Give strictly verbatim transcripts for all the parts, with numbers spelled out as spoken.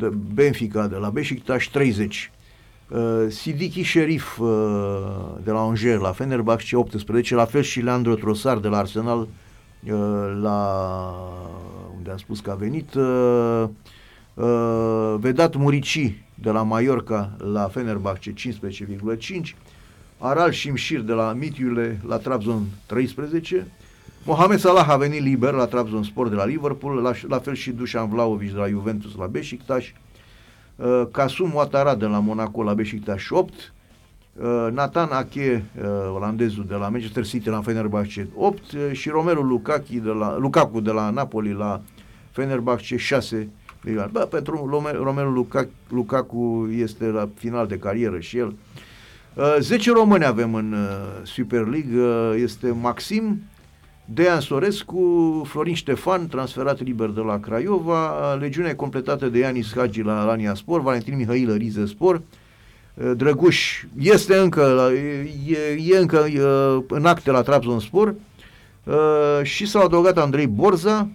de Benfica de la Beşiktaş treizeci. Uh, Sidiki Sheriff uh, de la Angers la Fenerbahce optsprezece, la fel și Leandro Trossard de la Arsenal uh, la unde am spus că a venit, uh, uh, Vedat Murici de la Mallorca la Fenerbahce cincisprezece virgulă cinci, Aral Şimşir de la Midtjylland la Trabzon treisprezece, Mohamed Salah a venit liber la Trabzonspor de la Liverpool, la, la fel și Dusan Vlahovic de la Juventus la Beşiktaş, uh, Kasum Ouattara de la Monaco la Beşiktaş opt, uh, Nathan Ake, uh, olandezul de la Manchester City la Fenerbahce opt uh, și Romelu Lukaku de la, Lukaku de la Napoli la Fenerbahce șase milioane. Bă, pentru Romelu Lukaku, Lukaku este la final de carieră și el. Uh, zece români avem în uh, Super League, uh, este Maxim, Dejan Sorescu, Florin Ștefan, transferat liber de la Craiova, legiunea completată de Ianis Hagi la Alania Spor, Valentin Mihailă, Rizespor, Drăguș este încă, e, e încă e, în acte la Trabzonspor și s-au adăugat Andrei Borza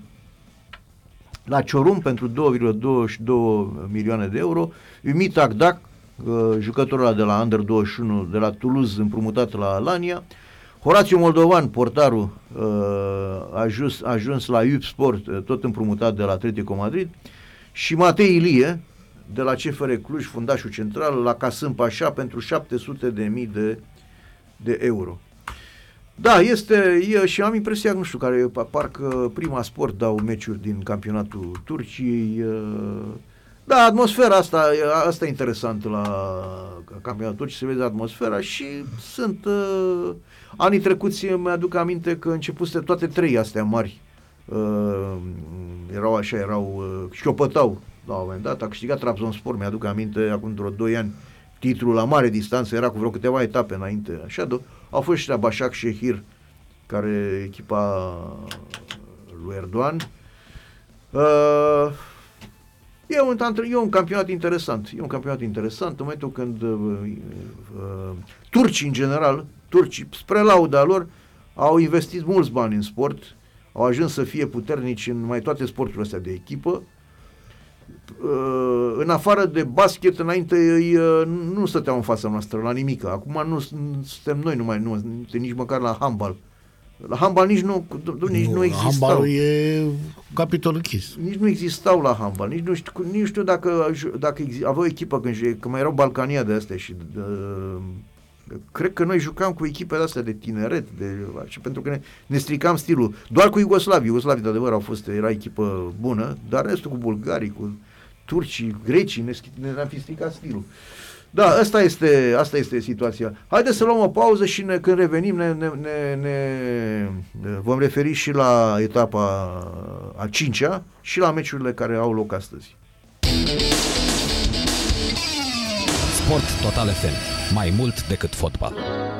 la Ciorum pentru două virgulă douăzeci și două milioane de euro, Ümit Akdak, jucătorul de la Under douăzeci și unu de la Toulouse, împrumutat la Alania, Horațiu Moldovan, portarul, a ajuns, a ajuns la U P Sport, tot împrumutat de la Atletico Madrid, și Matei Ilie de la C F R Cluj, fundașul central, la Kasım Pașa pentru șapte sute de mii de, de euro. Da, este, e, și am impresia, nu știu, care parcă Prima Sport dau meciuri din campionatul Turciei. Da, atmosfera asta, asta e interesant la campionatul Turciei, se vede atmosfera și sunt uh, anii trecuți, mi-aduc aminte că începuse toate trei astea mari. Uh, erau așa, erau, uh, șchiopătau la un moment dat, a câștigat Trabzonspor, mi-aduc aminte, acum vreo doi ani, titlul la mare distanță, era cu vreo câteva etape înainte, așa, do- au fost și la Başak Şehir, care echipa lui Erdogan. Uh, e, un, e un campionat interesant, e un campionat interesant în momentul când uh, uh, turcii în general, turcii, spre lauda lor, au investit mulți bani în sport, au ajuns să fie puternici în mai toate sporturile astea de echipă. Uh, în afară de basket, înainte uh, nu stăteau în fața noastră la nimic. Acum nu suntem noi numai, nu, nici măcar la handbal. La handbal nici nu, nici nu, nu existau. Handbalul e capitol închis. Nici nu existau la handbal. Nici nu știu, nici nu știu dacă, dacă aveau o echipă când, când mai erau Balcania de astea și uh, cred că noi jucam cu echipele astea de tineret, de, și pentru că ne, ne stricam stilul. Doar cu Iugoslavii. Iugoslavii, de adevăr, au fost, era echipă bună, dar restul cu bulgarii, cu turcii, grecii, ne, ne-am fi stricat stilul. Da, asta este, asta este situația. Haideți să luăm o pauză și ne, când revenim ne, ne, ne, ne vom referi și la etapa a cincea și la meciurile care au loc astăzi. Sport Total F M. Mai mult decât fotbal.